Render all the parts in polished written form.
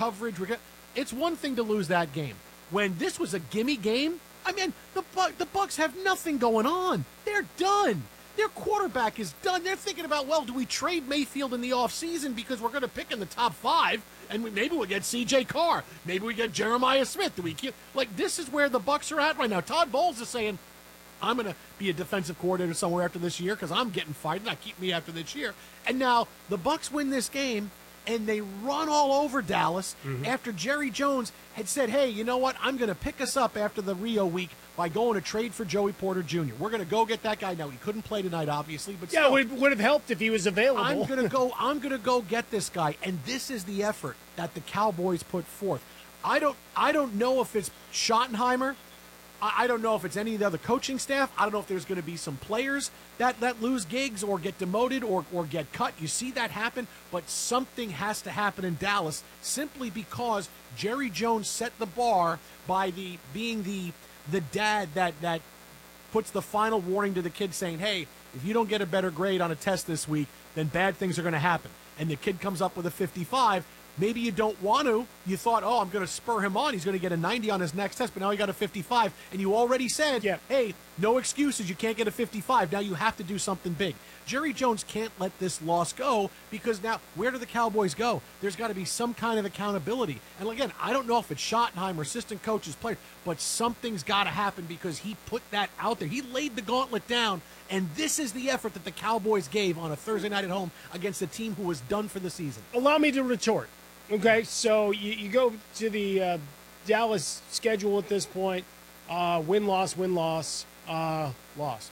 coverage. It's one thing to lose that game. When this was a gimme game, I mean, the Bucks have nothing going on. They're done. Their quarterback is done. They're thinking about, well, do we trade Mayfield in the offseason because we're going to pick in the top 5, and maybe we'll get C.J. Carr. Maybe we get Jeremiah Smith. This is where the Bucks are at right now. Todd Bowles is saying, I'm going to be a defensive coordinator somewhere after this year because I'm getting fired. Not keep me after this year. And now the Bucks win this game, and they run all over Dallas after Jerry Jones had said, hey, you know what? I'm going to pick us up after the Rio week by going to trade for Joey Porter Jr. We're going to go get that guy. Now, he couldn't play tonight, obviously. But yeah, it would have helped if he was available. I'm going to go get this guy. And this is the effort that the Cowboys put forth. I don't know if it's Schottenheimer. I don't know if it's any of the other coaching staff. I don't know if there's going to be some players that lose gigs or get demoted or get cut. You see that happen, but something has to happen in Dallas simply because Jerry Jones set the bar by being the dad that puts the final warning to the kid saying, hey, if you don't get a better grade on a test this week, then bad things are going to happen. And the kid comes up with a 55. Maybe you don't want to. You thought, oh, I'm going to spur him on. He's going to get a 90 on his next test, but now he got a 55. And you already said, hey, no excuses. You can't get a 55. Now you have to do something big. Jerry Jones can't let this loss go because now where do the Cowboys go? There's got to be some kind of accountability. And again, I don't know if it's Schottenheimer, assistant coaches, players, but something's got to happen because he put that out there. He laid the gauntlet down, and this is the effort that the Cowboys gave on a Thursday night at home against a team who was done for the season. Allow me to retort. Okay, so you go to the Dallas schedule at this point, win-loss, win-loss, loss.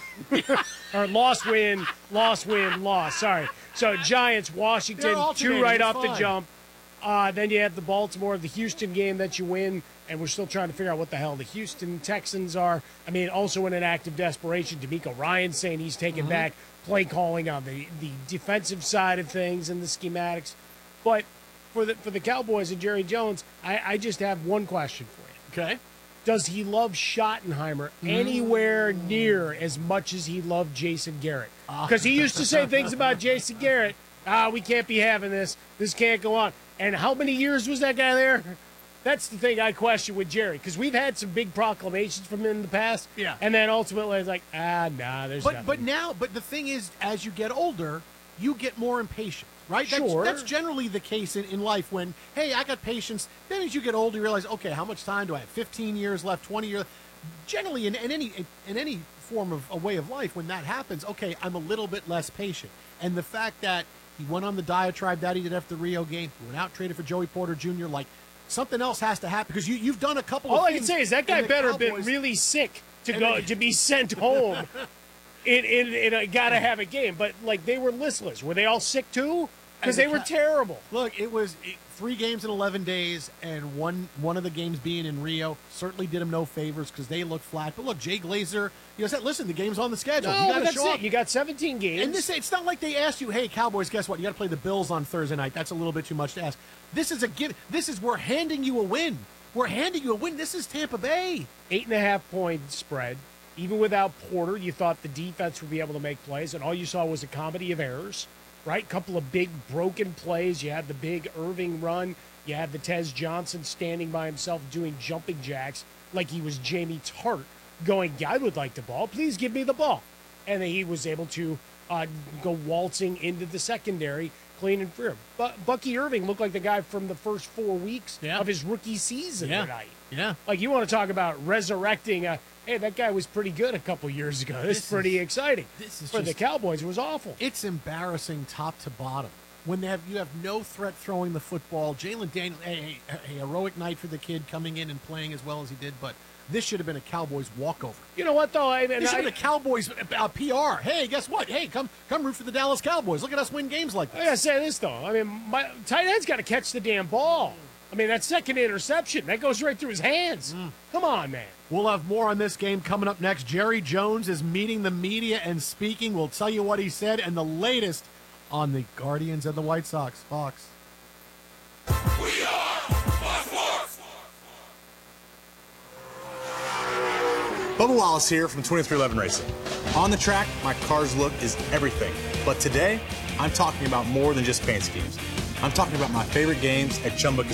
Or loss-win, loss-win, loss. Sorry. So Giants, Washington, 2 right off the jump. Then you have the Baltimore, the Houston game that you win, and we're still trying to figure out what the hell the Houston Texans are. I mean, also in an act of desperation, D'Amico Ryan saying he's taking back play calling on the defensive side of things and the schematics. But for the Cowboys and Jerry Jones, I just have one question for you. Okay. Does he love Schottenheimer anywhere near as much as he loved Jason Garrett? Because he used to say things about Jason Garrett, we can't be having this. This can't go on. And how many years was that guy there? That's the thing I question with Jerry, because we've had some big proclamations from him in the past. Yeah. And then ultimately it's like, there's nothing. But the thing is, as you get older, you get more impatient. Right? Sure. That's generally the case in life when, hey, I got patience. Then as you get older, you realize, okay, how much time do I have? 15 years left, 20 years. Generally, in any form of a way of life, when that happens, okay, I'm a little bit less patient. And the fact that he went on the diatribe that he did after the Rio game, he went out, traded for Joey Porter Jr., like, something else has to happen because you've done a couple of things. All I can say is that guy better have been really sick to be sent home. It got to have a game, but they were listless. Were they all sick too? Because they were terrible. Look, it was 3 games in 11 days, and one of the games being in Rio certainly did him no favors because they looked flat. But look, Jay Glazer, said, listen, the game's on the schedule. No, you got to that's show it. up. You got 17 games. And it's not like they asked you, hey, Cowboys, guess what? You got to play the Bills on Thursday night. That's a little bit too much to ask. This is we're handing you a win. We're handing you a win. This is Tampa Bay. 8.5-point spread. Even without Porter, you thought the defense would be able to make plays, and all you saw was a comedy of errors, right? Couple of big broken plays. You had the big Irving run. You had the Tez Johnson standing by himself doing jumping jacks like he was Jamie Tart going, I would like the ball. Please give me the ball. And then he was able to go waltzing into the secondary, clean and clear. But Bucky Irving looked like the guy from the first 4 weeks of his rookie season tonight. Yeah. Like, you want to talk about resurrecting hey, that guy was pretty good a couple years ago. This is pretty exciting. For the Cowboys, it was awful. It's embarrassing top to bottom. When you have no threat throwing the football. Jalen Daniels, a heroic night for the kid coming in and playing as well as he did, but this should have been a Cowboys walkover. You know what, though? This should have been a Cowboys PR. Hey, guess what? Hey, come root for the Dallas Cowboys. Look at us win games like this. I got to say this, though. I mean, my tight end's got to catch the damn ball. I mean, that second interception, that goes right through his hands. Come on, man. We'll have more on this game coming up next. Jerry Jones is meeting the media and speaking. We'll tell you what he said and the latest on the Guardians and the White Sox. Fox. We are Fox. Bubba Wallace here from 2311 Racing. On the track, my car's look is everything. But today, I'm talking about more than just paint schemes. I'm talking about my favorite games at Chumba Casino.